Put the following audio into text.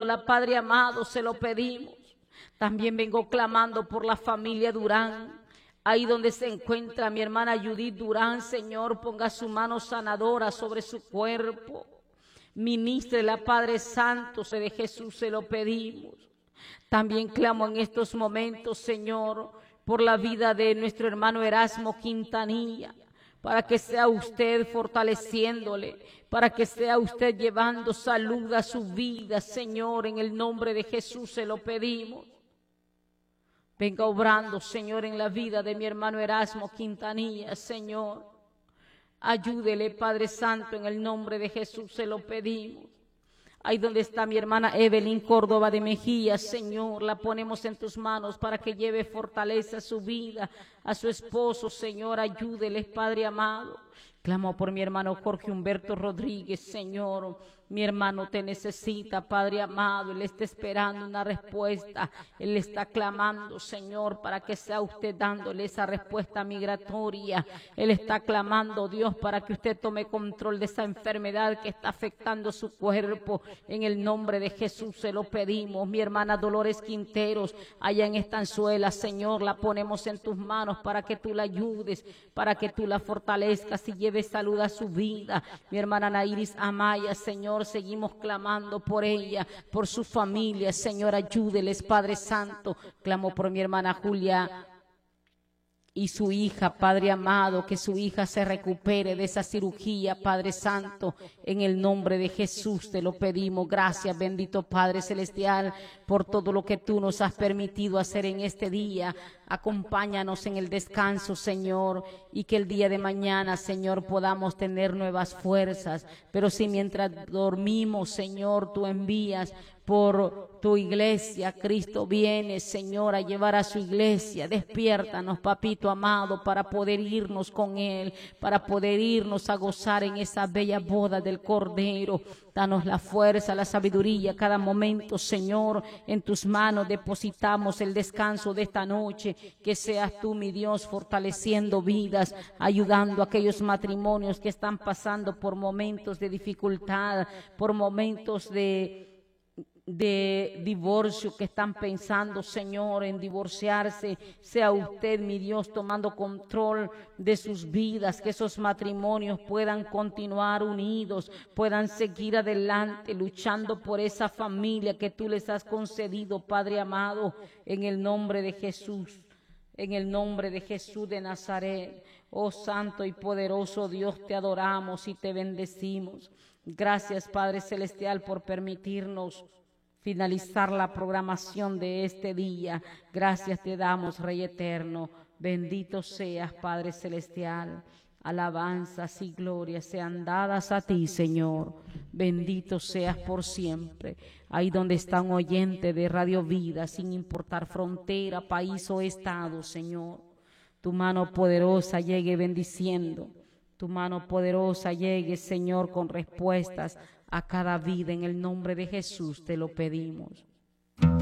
pidiéndola, Padre amado, se lo pedimos. También vengo clamando por la familia Durán. Ahí donde se encuentra mi hermana Judith Durán, Señor, ponga su mano sanadora sobre su cuerpo. Ministrela, Padre Santo, de Jesús se lo pedimos. También clamo en estos momentos, Señor, por la vida de nuestro hermano Erasmo Quintanilla, para que sea usted fortaleciéndole, para que sea usted llevando salud a su vida, Señor, en el nombre de Jesús se lo pedimos. Venga obrando, Señor, en la vida de mi hermano Erasmo Quintanilla, Señor. Ayúdele, Padre Santo, en el nombre de Jesús se lo pedimos. Ahí donde está mi hermana Evelyn Córdoba de Mejía, Señor, la ponemos en tus manos para que lleve fortaleza a su vida, a su esposo, Señor, ayúdele, Padre amado. Clamo por mi hermano Jorge Humberto Rodríguez, Señor. Mi hermano te necesita, Padre amado. Él está esperando una respuesta. Él está clamando, Señor, para que sea usted dándole esa respuesta migratoria. Él está clamando, Dios, para que usted tome control de esa enfermedad que está afectando su cuerpo. En el nombre de Jesús se lo pedimos. Mi hermana Dolores Quinteros, allá en Estanzuela, Señor, la ponemos en tus manos para que tú la ayudes, para que tú la fortalezcas y lleves salud a su vida. Mi hermana Nairis Amaya, Señor, seguimos clamando por ella, por su familia, Señor, ayúdeles, Padre Santo. Clamo por mi hermana Julia y su hija, Padre amado, que su hija se recupere de esa cirugía, Padre Santo, en el nombre de Jesús te lo pedimos. Gracias, bendito Padre Celestial, por todo lo que tú nos has permitido hacer en este día. Acompáñanos en el descanso, Señor, y que el día de mañana, Señor, podamos tener nuevas fuerzas. Pero si mientras dormimos, Señor, tú envías por tu iglesia, Cristo viene, Señor, a llevar a su iglesia. Despiértanos, papito amado, para poder irnos con Él, para poder irnos a gozar en esa bella boda del Cordero. Danos la fuerza, la sabiduría cada momento, Señor. En tus manos depositamos el descanso de esta noche. Que seas tú, mi Dios, fortaleciendo vidas, ayudando a aquellos matrimonios que están pasando por momentos de dificultad, por momentos de divorcio, que están pensando, Señor, en divorciarse. Sea usted, mi Dios, tomando control de sus vidas, que esos matrimonios puedan continuar unidos, puedan seguir adelante, luchando por esa familia que tú les has concedido, Padre amado, en el nombre de Jesús. En el nombre de Jesús de Nazaret, oh santo y poderoso Dios, te adoramos y te bendecimos. Gracias, Padre Celestial, por permitirnos finalizar la programación de este día. Gracias te damos, Rey Eterno. Bendito seas, Padre Celestial. Alabanzas y glorias sean dadas a ti, Señor. Bendito seas por siempre. Ahí donde está un oyente de Radio Vida, sin importar frontera, país o estado, Señor, tu mano poderosa llegue bendiciendo. Tu mano poderosa llegue, Señor, con respuestas a cada vida. En el nombre de Jesús te lo pedimos.